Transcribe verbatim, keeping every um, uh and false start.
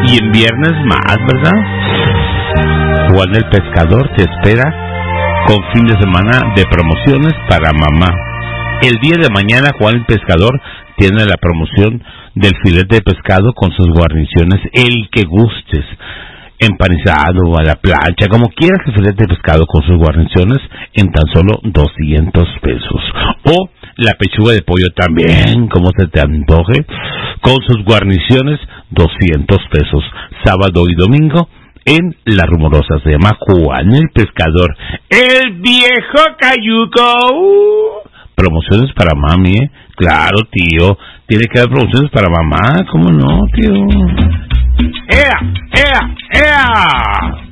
Y en viernes más, ¿verdad? Juan el Pescador te espera con fin de semana de promociones para mamá. El día de mañana Juan el Pescador tiene la promoción del filete de pescado con sus guarniciones, el que gustes, empanizado, a la plancha, como quieras, el filete de pescado con sus guarniciones en tan solo doscientos pesos. O la pechuga de pollo también, como se te antoje, con sus guarniciones, doscientos pesos. Sábado y domingo en La Rumorosa. Se llama Juan el Pescador, el viejo cayuco. Uh, promociones para mami, ¿eh? Claro, tío, tiene que haber promociones para mamá, ¿cómo no, tío? ¡Ea! ¡Ea! ¡Ea!